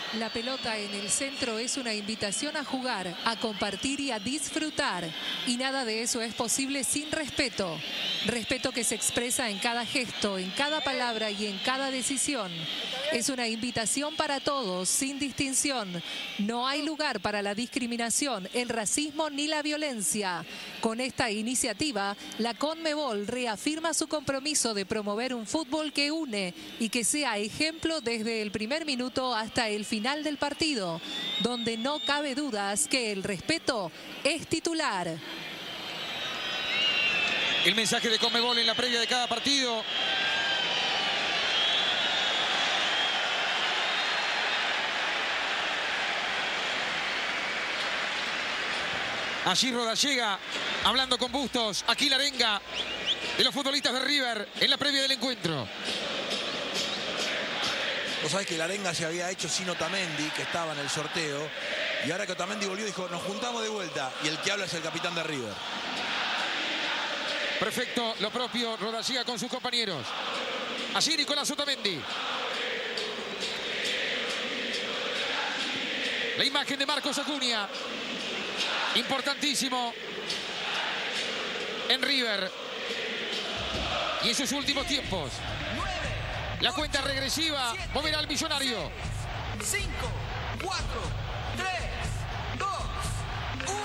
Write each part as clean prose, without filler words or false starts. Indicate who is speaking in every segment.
Speaker 1: La pelota en el centro es una invitación a jugar, a compartir y a disfrutar. Y nada de eso es posible sin respeto. Respeto que se expresa en cada gesto, en cada palabra y en cada decisión. Es una invitación para todos, sin distinción. No hay lugar para la discriminación, el racismo ni la violencia. Con esta iniciativa, la Conmebol reafirma su compromiso de promover un fútbol que une y que sea ejemplo desde el primer minuto hasta el final del partido, donde no cabe dudas que el respeto es titular.
Speaker 2: El mensaje de Conmebol en la previa de cada partido. Allí Rodallega hablando con Bustos. Aquí la arenga de los futbolistas de River en la previa del encuentro.
Speaker 3: Vos sabés que la arenga se había hecho sin Otamendi, que estaba en el sorteo. Y ahora que Otamendi volvió, dijo, nos juntamos de vuelta. Y el que habla es el capitán de River.
Speaker 2: Perfecto, lo propio Rodallega con sus compañeros. Allí Nicolás Otamendi. La imagen de Marcos Acuña. Importantísimo en River y en sus últimos tiempos. La cuenta regresiva moverá al millonario.
Speaker 4: 5, 4, 3, 2, 1.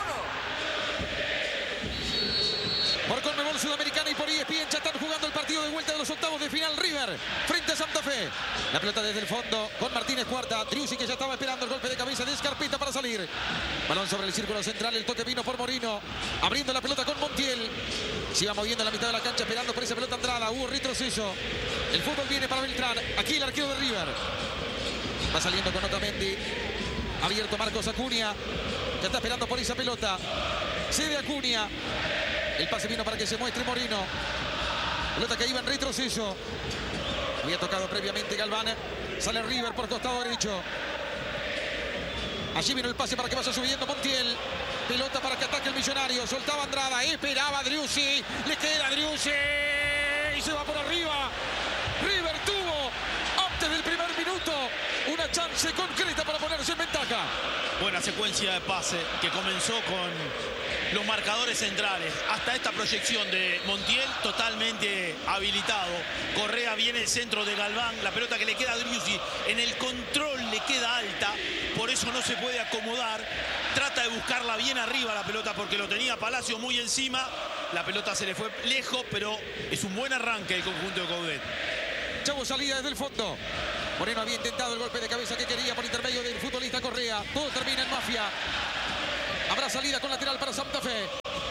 Speaker 2: Por Conmebol Sudamericana y por ESPN ya están jugando el partido de vuelta de los octavos de final. River frente a Santa Fe. La pelota desde el fondo con Martínez Cuarta. Driussi, que ya estaba esperando el golpe de cabeza de Scarpetta para salir. Balón sobre el círculo central. El toque vino por Morino. Abriendo la pelota con Montiel. Se iba moviendo en la mitad de la cancha esperando por esa pelota Andrada. Hubo retroceso. El fútbol viene para Beltrán. Aquí el arquero de River. Va saliendo con Otamendi. Abierto Marcos Acuña. Ya está esperando por esa pelota. Cede Acuña. El pase vino para que se muestre Morino. Pelota que iba en retroceso. Había tocado previamente Galván. Sale River por costado derecho. Allí vino el pase para que vaya subiendo Montiel. Pelota para que ataque el millonario. Soltaba Andrada. Esperaba Driussi. Le queda Driussi. Y se va por arriba. River tuvo antes del primer minuto una chance concreta para ponerse en ventaja.
Speaker 5: Buena secuencia de pase que comenzó con los marcadores centrales. Hasta esta proyección de Montiel totalmente habilitado. Correa viene el centro de Galván. La pelota que le queda a Driussi en el control le queda alta. Por eso no se puede acomodar. Trata de buscarla bien arriba la pelota porque lo tenía Palacio muy encima. La pelota se le fue lejos, pero es un buen arranque el conjunto de Coudet.
Speaker 2: Chavo salida desde el fondo. Moreno había intentado el golpe de cabeza que quería por intermedio del futbolista Correa. Todo termina en Mafia. Habrá salida con lateral para Santa Fe.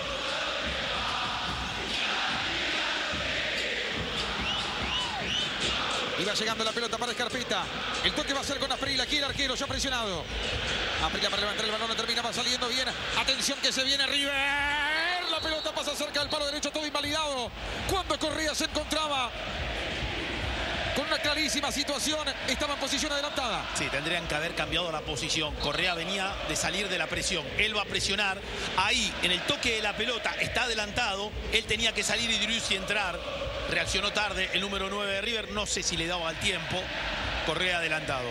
Speaker 2: Iba llegando la pelota para Scarpetta. El toque va a ser con Asprilla. Aquí el arquero ya presionado. Asprilla para levantar el balón. No terminaba saliendo bien. Atención que se viene River. La pelota pasa cerca del palo derecho. Todo invalidado. Cuando Correa se encontraba con una clarísima situación, estaba en posición adelantada.
Speaker 5: Sí, tendrían que haber cambiado la posición. Correa venía de salir de la presión. Él va a presionar. Ahí, en el toque de la pelota, está adelantado. Él tenía que salir y Driussi entrar. Reaccionó tarde el número 9 de River. No sé si le daba el tiempo. Correa adelantado.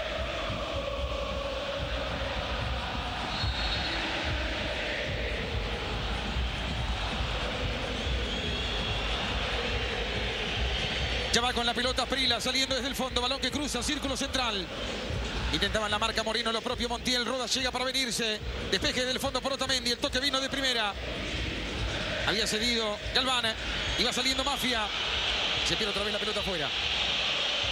Speaker 2: Ya va con la pelota Asprilla saliendo desde el fondo. Balón que cruza, círculo central. Intentaban la marca Moreno, lo propio Montiel. Rodas llega para venirse. Despeje del fondo por Otamendi. El toque vino de primera. Había cedido Galván. Iba saliendo Mafia. Se pierde otra vez la pelota afuera.